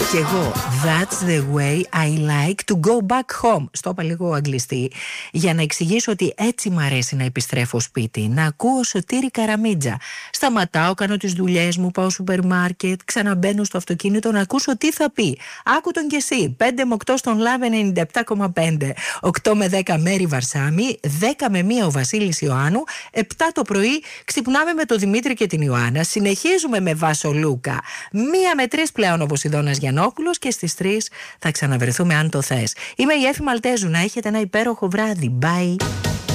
Και εγώ, that's the way I like to go back home. Στο είπα λίγο αγγλιστή, για να εξηγήσω ότι έτσι μ' αρέσει να επιστρέφω σπίτι. Να ακούω Σωτήρη Καραμίτζα. Σταματάω, κάνω τις δουλειές μου, πάω σούπερ μάρκετ, ξαναμπαίνω στο αυτοκίνητο να ακούσω τι θα πει. Άκου τον κι εσύ. 5 με 8 στον Λάβ 97,5. 8 με 10 Μέρη Βαρσάμι. 10 με 1 ο Βασίλης Ιωάννου. 7 το πρωί ξυπνάμε με τον Δημήτρη και την Ιωάννα. Συνεχίζουμε με Βάσο Λούκα. 1 με 3 πλέον ο Ποσειδώνας Γιαννόπουλος και στις 3 θα ξαναβρεθούμε αν το θες. Είμαι η Έφη Μαλτέζου. Να έχετε ένα υπέροχο βράδυ. Bye.